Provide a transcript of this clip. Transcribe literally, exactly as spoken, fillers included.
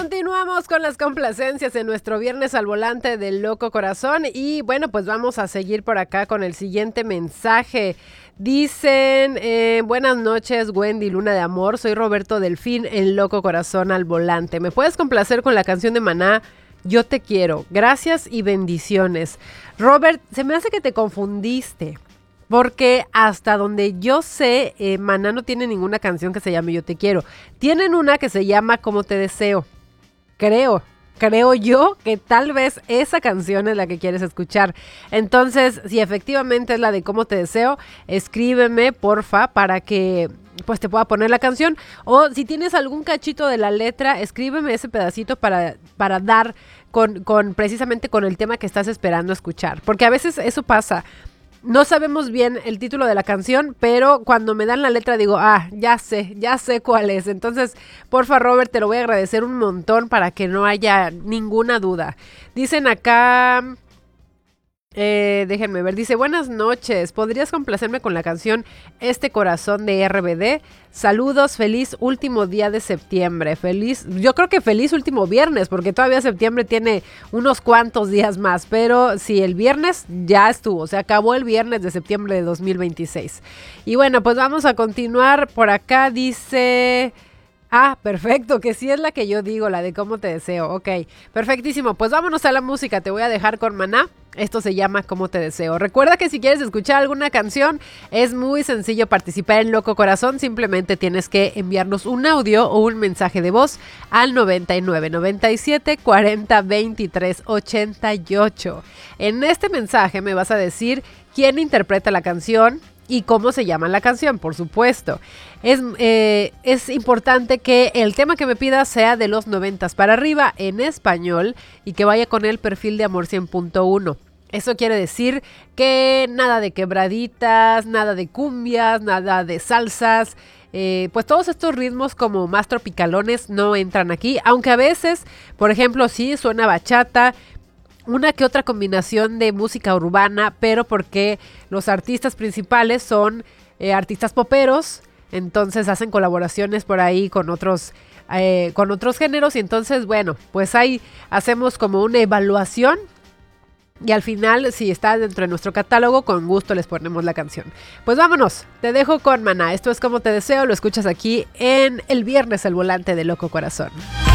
Continuamos con las complacencias en nuestro viernes al volante del Loco Corazón y bueno, pues vamos a seguir por acá con el siguiente mensaje. Dicen, eh, buenas noches Wendy, Luna de Amor, soy Roberto Delfín, el Loco Corazón al volante. ¿Me puedes complacer con la canción de Maná? Yo te quiero, gracias y bendiciones. Robert, se me hace que te confundiste. Porque hasta donde yo sé, eh, Maná no tiene ninguna canción que se llame Yo te quiero. Tienen una que se llama Como te deseo. Creo, creo yo que tal vez esa canción es la que quieres escuchar. Entonces, si efectivamente es la de Como te deseo, escríbeme, porfa, para que pues te pueda poner la canción. O si tienes algún cachito de la letra, escríbeme ese pedacito para, para dar con, con precisamente con el tema que estás esperando escuchar. Porque a veces eso pasa. No sabemos bien el título de la canción, pero cuando me dan la letra digo, ah, ya sé, ya sé cuál es. Entonces, porfa, Robert, te lo voy a agradecer un montón para que no haya ninguna duda. Dicen acá, eh, déjenme ver, dice, buenas noches, ¿podrías complacerme con la canción Este Corazón de R B D? Saludos, feliz último día de septiembre, feliz, yo creo que feliz último viernes, porque todavía septiembre tiene unos cuantos días más, pero sí, el viernes ya estuvo, se acabó el viernes de septiembre de dos mil veintiséis. Y bueno, pues vamos a continuar por acá, dice... Ah, perfecto, que sí es la que yo digo, la de Cómo te deseo, ok, perfectísimo, pues vámonos a la música, te voy a dejar con Maná, esto se llama Cómo te deseo. Recuerda que si quieres escuchar alguna canción, es muy sencillo participar en Loco Corazón, simplemente tienes que enviarnos un audio o un mensaje de voz al noventa y nueve, noventa y siete, cuarenta, veintitrés, ochenta y ocho. En este mensaje me vas a decir quién interpreta la canción, y cómo se llama la canción, por supuesto. Es, eh, es importante que el tema que me pidas sea de los noventas para arriba en español y que vaya con el perfil de Amor cien punto uno. Eso quiere decir que nada de quebraditas, nada de cumbias, nada de salsas. Eh, pues todos estos ritmos como más tropicalones no entran aquí. Aunque a veces, por ejemplo, sí suena bachata, una que otra combinación de música urbana, pero porque los artistas principales son eh, artistas poperos, entonces hacen colaboraciones por ahí con otros, eh, con otros géneros y entonces bueno, pues ahí hacemos como una evaluación y al final si está dentro de nuestro catálogo con gusto les ponemos la canción. Pues vámonos, te dejo con Maná, esto es Como te deseo, lo escuchas aquí en el viernes al volante de Loco Corazón.